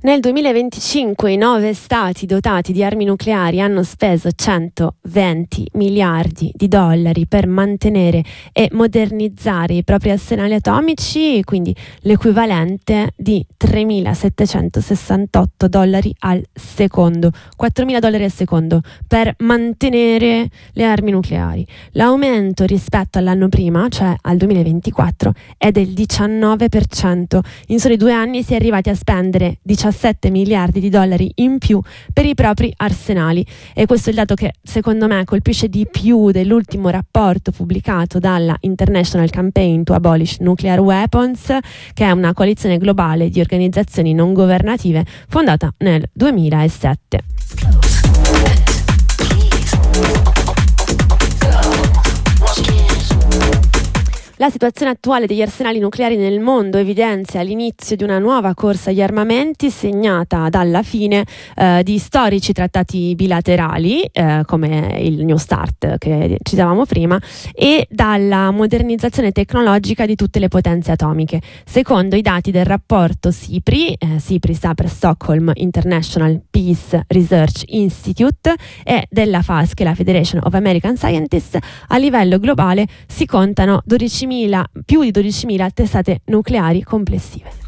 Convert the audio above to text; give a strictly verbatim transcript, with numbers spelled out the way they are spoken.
Nel duemilaventicinque i nove stati dotati di armi nucleari hanno speso centoventi miliardi di dollari per mantenere e modernizzare i propri arsenali atomici, quindi l'equivalente di tremilasettecentosessantotto dollari al secondo, quattromila dollari al secondo per mantenere le armi nucleari. L'aumento rispetto all'anno prima, cioè al duemilaventiquattro, è del diciannove per cento. In soli due anni si è arrivati a spendere diciassette miliardi di dollari in più per i propri arsenali, e questo è il dato che secondo me colpisce di più dell'ultimo rapporto pubblicato dalla International Campaign to Abolish Nuclear Weapons, che è una coalizione globale di organizzazioni non governative fondata nel duemilasette. La situazione attuale degli arsenali nucleari nel mondo evidenzia l'inizio di una nuova corsa agli armamenti segnata dalla fine eh, di storici trattati bilaterali eh, come il New START che citavamo prima, e dalla modernizzazione tecnologica di tutte le potenze atomiche. Secondo i dati del rapporto SIPRI, eh, SIPRI sta per Stockholm International Peace Research Institute, e della F A S, che è la Federation of American Scientists, a livello globale si contano dodicimila, più di dodicimila testate nucleari complessive.